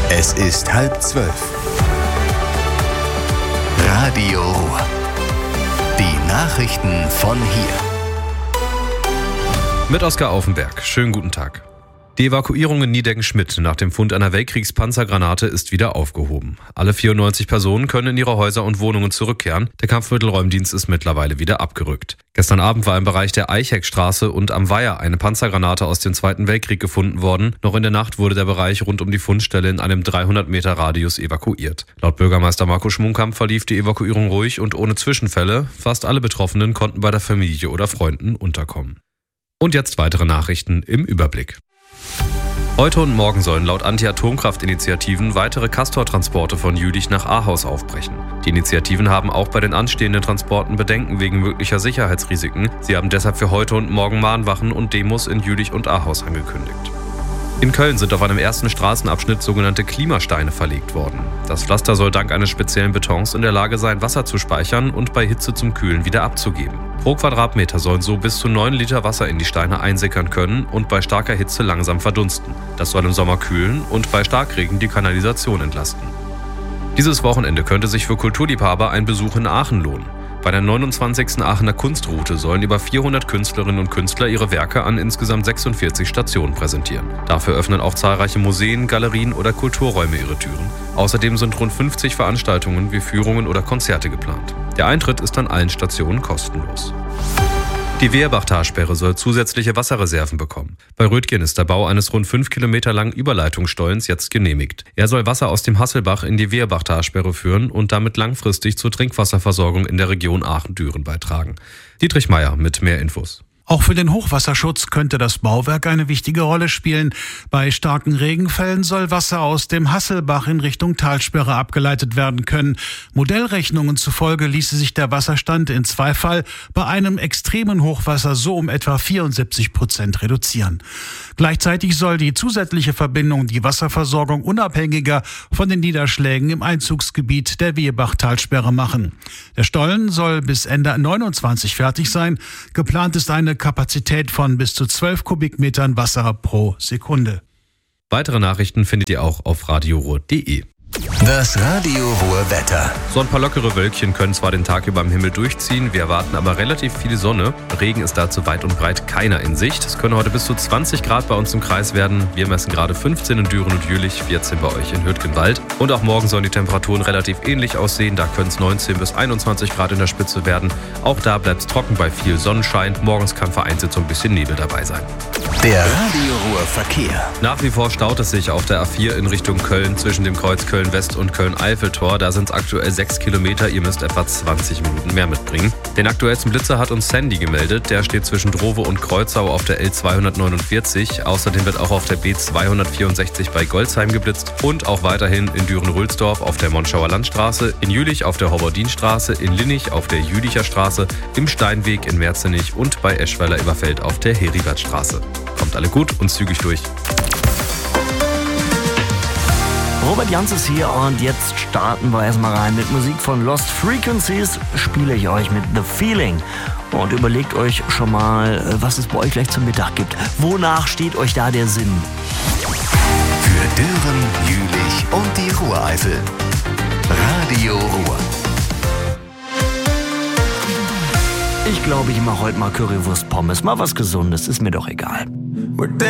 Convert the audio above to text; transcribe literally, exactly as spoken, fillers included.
Es ist halb zwölf. Radio Ruhr. Die Nachrichten von hier. Mit Oskar Aufenberg. Schönen guten Tag. Die Evakuierung in Niedecken-Schmidt nach dem Fund einer Weltkriegspanzergranate ist wieder aufgehoben. Alle vierundneunzig Personen können in ihre Häuser und Wohnungen zurückkehren. Der Kampfmittelräumdienst ist mittlerweile wieder abgerückt. Gestern Abend war im Bereich der Eicheckstraße und am Weiher eine Panzergranate aus dem Zweiten Weltkrieg gefunden worden. Noch in der Nacht wurde der Bereich rund um die Fundstelle in einem dreihundert Meter Radius evakuiert. Laut Bürgermeister Marco Schmunkamp verlief die Evakuierung ruhig und ohne Zwischenfälle. Fast alle Betroffenen konnten bei der Familie oder Freunden unterkommen. Und jetzt weitere Nachrichten im Überblick. Heute und morgen sollen laut Anti-Atomkraft-Initiativen weitere Castor-Transporte von Jülich nach Ahaus aufbrechen. Die Initiativen haben auch bei den anstehenden Transporten Bedenken wegen möglicher Sicherheitsrisiken. Sie haben deshalb für heute und morgen Mahnwachen und Demos in Jülich und Ahaus angekündigt. In Köln sind auf einem ersten Straßenabschnitt sogenannte Klimasteine verlegt worden. Das Pflaster soll dank eines speziellen Betons in der Lage sein, Wasser zu speichern und bei Hitze zum Kühlen wieder abzugeben. Pro Quadratmeter sollen so bis zu neun Liter Wasser in die Steine einsickern können und bei starker Hitze langsam verdunsten. Das soll im Sommer kühlen und bei Starkregen die Kanalisation entlasten. Dieses Wochenende könnte sich für Kulturliebhaber ein Besuch in Aachen lohnen. Bei der neunundzwanzigsten Aachener Kunstroute sollen über vierhundert Künstlerinnen und Künstler ihre Werke an insgesamt sechsundvierzig Stationen präsentieren. Dafür öffnen auch zahlreiche Museen, Galerien oder Kulturräume ihre Türen. Außerdem sind rund fünfzig Veranstaltungen wie Führungen oder Konzerte geplant. Der Eintritt ist an allen Stationen kostenlos. Die Weherbach-Talsperre soll zusätzliche Wasserreserven bekommen. Bei Rötgen ist der Bau eines rund fünf Kilometer langen Überleitungsstollens jetzt genehmigt. Er soll Wasser aus dem Hasselbach in die Weherbach-Talsperre führen und damit langfristig zur Trinkwasserversorgung in der Region Aachen-Düren beitragen. Dietrich Meier mit mehr Infos. Auch für den Hochwasserschutz könnte das Bauwerk eine wichtige Rolle spielen. Bei starken Regenfällen soll Wasser aus dem Hasselbach in Richtung Talsperre abgeleitet werden können. Modellrechnungen zufolge ließe sich der Wasserstand in Zweifall bei einem extremen Hochwasser so um etwa vierundsiebzig Prozent reduzieren. Gleichzeitig soll die zusätzliche Verbindung die Wasserversorgung unabhängiger von den Niederschlägen im Einzugsgebiet der Wehebach-Talsperre machen. Der Stollen soll bis Ende neunundzwanzig fertig sein. Geplant ist eine Kapazität von bis zu zwölf Kubikmetern Wasser pro Sekunde. Weitere Nachrichten findet ihr auch auf radioruhr punkt de. Das Radio Ruhr Wetter. So ein paar lockere Wölkchen können zwar den Tag über am Himmel durchziehen, wir erwarten aber relativ viel Sonne. Regen ist dazu weit und breit keiner in Sicht. Es können heute bis zu zwanzig Grad bei uns im Kreis werden. Wir messen gerade fünfzehn in Düren und Jülich, vierzehn bei euch in Hüttgenwald. Und auch morgen sollen die Temperaturen relativ ähnlich aussehen. Da können es neunzehn bis einundzwanzig Grad in der Spitze werden. Auch da bleibt es trocken bei viel Sonnenschein. Morgens kann vereinzelt so ein bisschen Nebel dabei sein. Der Radio Ruhr Verkehr. Nach wie vor staut es sich auf der A vier in Richtung Köln zwischen dem Kreuz Köln-West und Köln-Eiffeltor. Da sind es aktuell sechs Kilometer. Ihr müsst etwa zwanzig Minuten mehr mitbringen. Den aktuellsten Blitzer hat uns Sandy gemeldet. Der steht zwischen Drowe und Kreuzau auf der L zweihundertneunundvierzig. Außerdem wird auch auf der B zweihundertvierundsechzig bei Golzheim geblitzt und auch weiterhin in Düren-Rülsdorf auf der Monschauer Landstraße, in Jülich auf der Hobbordinstraße, in Linnich auf der Jülicher Straße, im Steinweg in Merzenich und bei Eschweiler-Überfeld auf der Heribertstraße. Kommt alle gut und zügig durch. Robert Jans ist hier und jetzt starten wir erstmal rein mit Musik von Lost Frequencies. Spiele ich euch mit The Feeling und überlegt euch schon mal, was es bei euch gleich zum Mittag gibt. Wonach steht euch da der Sinn? Für Düren, Jülich und die Ruhreifel. Radio Ruhr. Ich glaube, ich mache heute mal Currywurst Pommes. Mal was Gesundes, ist mir doch egal.